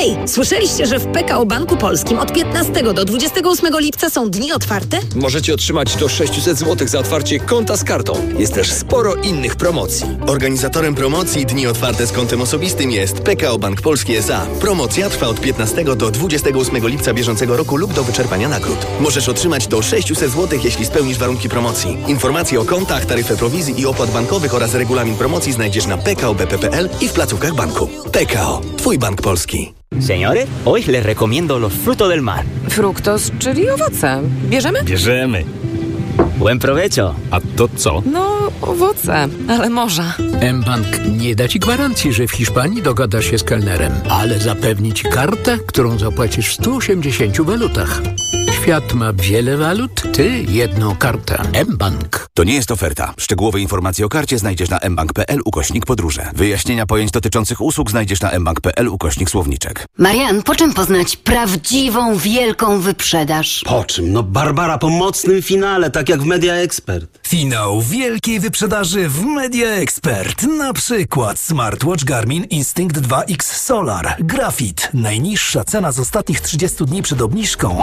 Hej, słyszeliście, że w PKO Banku Polskim od 15 do 28 lipca są dni otwarte? Możecie otrzymać do 600 zł za otwarcie konta z kartą. Jest też sporo innych promocji. Organizatorem promocji Dni Otwarte z kontem osobistym jest PKO Bank Polski S.A. Promocja trwa od 15 do 28 lipca bieżącego roku lub do wyczerpania nagród. Możesz otrzymać do 600 zł, jeśli spełnisz warunki promocji. Informacje o kontach, taryfę prowizji i opłat bankowych oraz regulamin promocji znajdziesz na pkobp.pl i w placówkach banku. PKO. Twój bank polski. Señores, hoy les recomiendo los frutos del mar. Fruktos, czyli owoce. Bierzemy? Bierzemy. Buen provecho. A to co? No, owoce, ale morza. mBank nie da Ci gwarancji, że w Hiszpanii dogadasz się z kelnerem, ale zapewni Ci kartę, którą zapłacisz w 180 walutach. Świat ma wiele walut, Ty jedną kartę. mBank. To nie jest oferta. Szczegółowe informacje o karcie znajdziesz na mbank.pl/podróże. Wyjaśnienia pojęć dotyczących usług znajdziesz na mbank.pl/słowniczek. Marian, po czym poznać prawdziwą, wielką wyprzedaż? Po czym? No Barbara po mocnym finale, tak jak w Media Expert. Finał wielkiej wyprzedaży w Media Expert. Na przykład smartwatch Garmin Instinct 2X Solar. Grafit. Najniższa cena z ostatnich 30 dni przed obniżką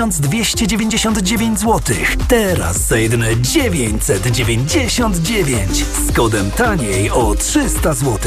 1299 zł. Teraz za jedyne 999. Z kodem taniej o 300 zł.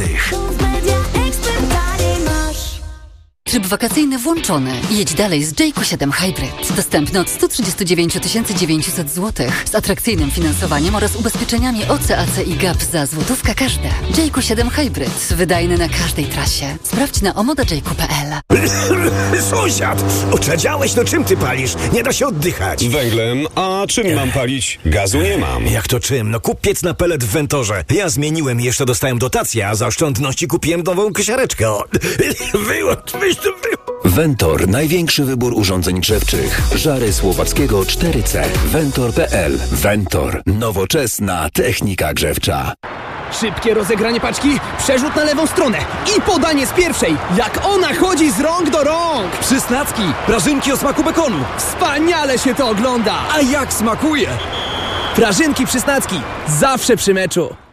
Tryb wakacyjny włączony. Jedź dalej z Jayco 7 Hybrid. Dostępny od 139 900 zł. Z atrakcyjnym finansowaniem oraz ubezpieczeniami OC, AC i GAP za złotówka każde. Jayco 7 Hybrid. Wydajny na każdej trasie. Sprawdź na omodajayco.pl. Sąsiad! Oczadziałeś, no czym ty palisz? Nie da się oddychać. Węglem. A czym mam palić? Gazu nie mam. Jak to czym? No kup piec na pelet w Ventorze. Ja zmieniłem i jeszcze dostałem dotację, a za oszczędności kupiłem nową kosiareczkę. O, wyłącz, Ventor. Największy wybór urządzeń grzewczych. Żary Słowackiego 4C. Ventor.pl. Ventor. Nowoczesna technika grzewcza. Szybkie rozegranie paczki, przerzut na lewą stronę i podanie z pierwszej. Jak ona chodzi z rąk do rąk. Przysnacki, prażynki o smaku bekonu. Wspaniale się to ogląda. A jak smakuje? Prażynki Przysnacki, zawsze przy meczu.